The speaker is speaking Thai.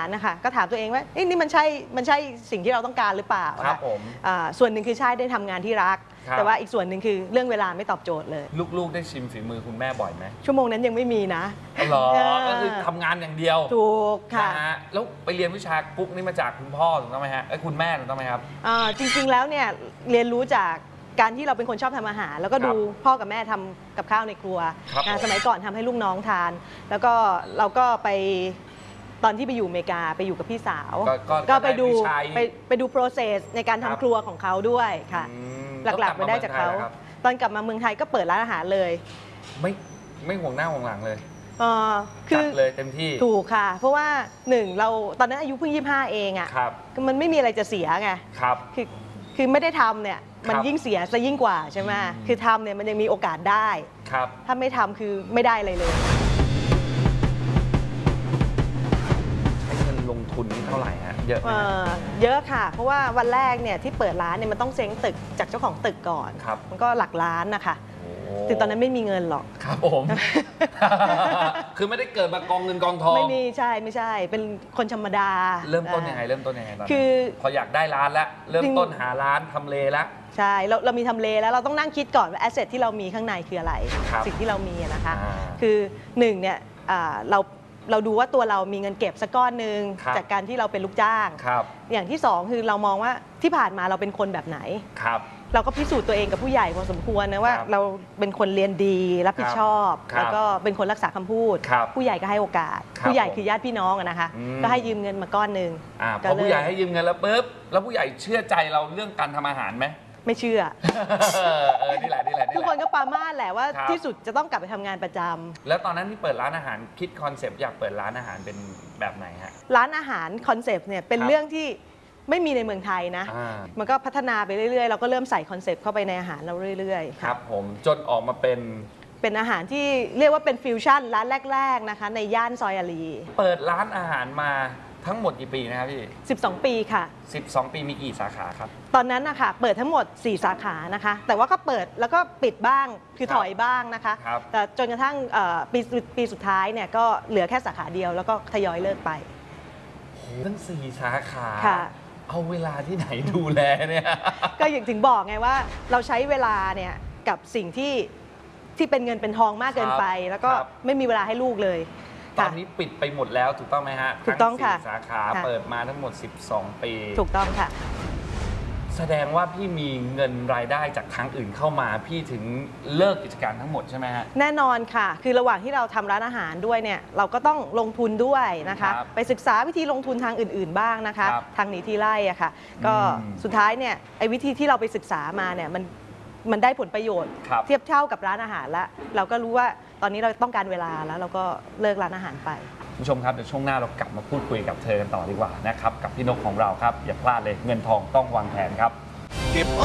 นะคะก็ถามตัวเองว่านี่มันใช่สิ่งที่เราต้องการหรือเปล่าครับผมส่วนหนึ่งคือใช่ได้ทำงานที่รักแต่ว่าอีกส่วนหนึ่งคือเรื่องเวลาไม่ตอบโจทย์เลยลูกๆได้ชิมฝีมือคุณแม่บ่อยไหมชั่วโมงนั้นยังไม่มีนะหรอก็คือทำงานอย่างเดียวถูกค่ะแล้วไปเรียนวิชากุ๊กนี่มาจากคุณพ่อถูกต้องไหมฮะคุณแม่ถูกต้องไหมครับจริงๆแล้วเนี่ยเรียนรู้จากการที่เราเป็นคนชอบทำอาหารแล้วก็ดูพ่อกับแม่ทำกับข้าวในครัวสมัยก่อนทำให้ลูกน้องทานแล้วก็เราก็ไปตอนที่ไปอยู่อเมริกาไปอยู่กับพี่สาวก็ไปดู process ในการทำครัวของเขาด้วยค่ะหลักๆไปได้จากเขาตอนกลับมาเมืองไทยก็เปิดร้านอาหารเลยไม่ห่วงหน้าห่วงหลังเลยคือเลยเต็มที่ถูกค่ะเพราะว่าหนึ่งเราตอนนั้นอายุเพิ่ง25เองอ่ะมันไม่มีอะไรจะเสียไงคือไม่ได้ทำเนี่ยมันยิ่งเสียซะยิ่งกว่าใช่ไหมคือทำเนี่ยมันยังมีโอกาสได้ถ้าไม่ทำคือไม่ได้อะไรเลยใช้เงินลงทุนนี่เท่าไหร่ฮะเยอะไหมเยอะค่ะเพราะว่าวันแรกเนี่ยที่เปิดร้านเนี่ยมันต้องเซ้งตึกจากเจ้าของตึกก่อนมันก็หลักล้านนะคะถึงตอนนั้นไม่มีเงินหรอกครับผมคือไม่ได้เกิดมากองเงินกองทองไม่มีใช่เป็นคนธรรมดาเริ่มต้นยังไงตอนนั้นคือพออยากได้ร้านแล้วเริ่มต้นหาร้านทำเลแล้วใช่เรามีทำเลแล้วเราต้องนั่งคิดก่อนว่าแอสเซทที่เรามีข้างในคืออะไรสิ่งที่เรามีนะคะคือหนึ่งเนี่ยเราดูว่าตัวเรามีเงินเก็บสักก้อนหนึ่งจากการที่เราเป็นลูกจ้างอย่างที่สองคือเรามองว่าที่ผ่านมาเราเป็นคนแบบไหนเราก็พิสูจน์ตัวเองกับผู้ใหญ่พอสมควรนะว่าเราเป็นคนเรียนดีรับผิดชอบแล้วก็เป็นคนรักษาคำพูดผู้ใหญ่ก็ให้โอกาสผู้ใหญ่คือญาติพี่น้องนะคะก็ให้ยืมเงินมาก้อนหนึ่งพอผู้ใหญ่ให้ยืมเงินแล้วปุ๊บแล้วผู้ใหญ่เชื่อใจเราเรื่องการทำอาหารไหมไม่เชื่อนี่แหละทุกคนก็ปรามาสแหละว่าที่สุดจะต้องกลับไปทำงานประจำแล้วตอนนั้นที่เปิดร้านอาหารคิดคอนเซปต์อยากเปิดร้านอาหารเป็นแบบไหนฮะร้านอาหารคอนเซปต์เนี่ยเป็นเรื่องที่ไม่มีในเมืองไทยนะมันก็พัฒนาไปเรื่อยๆเราก็เริ่มใส่คอนเซปต์เข้าไปในอาหารเราเรื่อยๆครับผมจนออกมาเป็นอาหารที่เรียกว่าเป็นฟิวชั่นร้านแรกๆนะคะในย่านซอยอารีเปิดร้านอาหารมาทั้งหมดกี่ปีนะครับพี่ 12 ปีค่ะ 12 ปีมีกี่สาขาครับตอนนั้นนะคะเปิดทั้งหมด4สาขานะคะแต่ว่าก็เปิดแล้วก็ปิดบ้างคือถอยบ้างนะคะแต่จนกระทั่งปีสุดท้ายเนี่ยก็เหลือแค่สาขาเดียวแล้วก็ทยอยเลิกไปทั้ง4สาขาเอาเวลาที่ไหนดูแลเนี่ยก็อย่างถึงบอกไงว่าเราใช้เวลาเนี่ยกับสิ่งที่เป็นเงินเป็นทองมากเกินไปแล้วก็ไม่มีเวลาให้ลูกเลยตอนนี้ปิดไปหมดแล้วถูกต้องไหมฮะถูกต้องค่ะสาขาเปิดมาทั้งหมด12 ปีถูกต้องค่ะแสดงว่าพี่มีเงินรายได้จากทางอื่นเข้ามาพี่ถึงเลิกกิจการทั้งหมดใช่ไหมฮะแน่นอนค่ะคือระหว่างที่เราทำร้านอาหารด้วยเนี่ยเราก็ต้องลงทุนด้วยนะคะไปศึกษาวิธีลงทุนทางอื่นๆบ้างนะคะทางหนีทีไล่อะค่ะก็สุดท้ายเนี่ยไอ้วิธีที่เราไปศึกษามาเนี่ยมันได้ผลประโยชน์เทียบเท่ากับร้านอาหารแล้วเราก็รู้ว่าตอนนี้เราต้องการเวลาแล้วเราก็เลิกร้านอาหารไปผู้ชมครับเดี๋ยวช่วงหน้าเรากลับมาพูดคุยกับเธอกันต่อดีกว่านะครับกับพี่นกของเราครับอย่าพลาดเลยเงินทองต้องวางแผนครับเก็บ